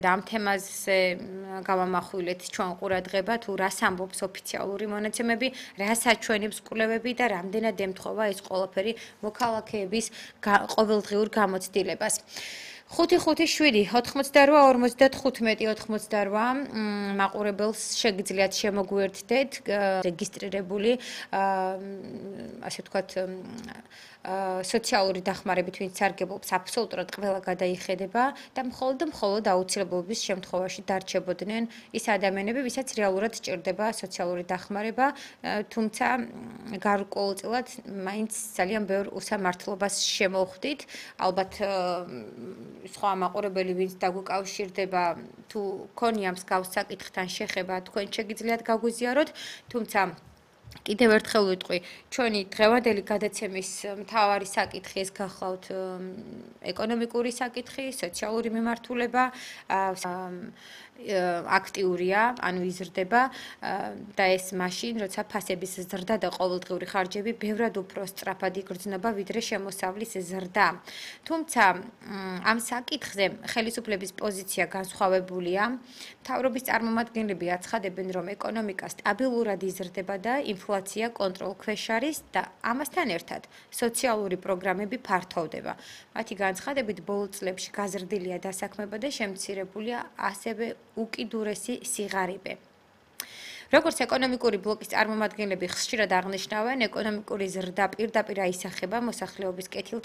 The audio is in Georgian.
ამ თემაზე გავამახვილეთ ჩვენ ყურადღება თუ რას ამბობს ოფიციალური მონაცემები, რას აჩვენებს კვლევები და რამდენად ემთხვევა ეს ყველაფერი მოქალაქეების ყოველდღიურ გამოცდილებას. 557 88 55 88 მაყურებელს შეგიძლიათ შემოგვიერთდეთ რეგისტრირებული ასე ვთქვათ სოციალური დახმარებით ვინც სარგებლობს აბსოლუტურად ყველა გადაიხედება და მხოლოდ აუცილებლობის შემთხვევაში დარჩებოდნენ ის ადამიანები, ვისაც რეალურად სჭირდება სოციალური დახმარება, თუმცა გარკვეულწილად მაინც ძალიან ბევრ უსამართლობას შემოვხვდით. ალბათ სხვა მაყურებელი ვინც დაგვიკავშირდება, თუ ქონია მსგავს საკითხთან შეხება, თქვენ შეგიძლიათ გაგვიზიაროთ, თუმცა კიდევ ერთხელ ვიტყვი, ჩვენი დღევანდელი გადაცემის მთავარი საკითხი ეს გახლავთ ეკონომიკური საკითხი, სოციალური მიმართულება, აქტიურია, ანუ იზრდება და ეს მაშინ, როცა ფასების ზრდა და ყოველდღიური ხარჯები ბევრად უფრო სწრაფად იგრძნობა, ვიდრე შემოსავლის ზრდა. თუმცა ამ საკითხზე ხელისუფლების პოზიცია განსხვავებულია. მთავრობის წარმომადგენლები აცხადებენ, რომ ეკონომიკა სტაბილურად იზრდება და ინფლაცია კონტროლ ქვეშ არის და ამასთან ერთად სოციალური პროგრამები ფართოვდება. მათი განცხადებით ბოლო წლებში გაზრდილია დასაქმება და შემცირებულია ასევე უკიდურესი სიღარიბე. როგორც ეკონომიკური ბლოკის წარმომადგენლები ხშირად აღნიშნავენ, ეკონომიკური ზრდა პირდაპირ აისახება მოსახლეობის კეთილდღეობასთან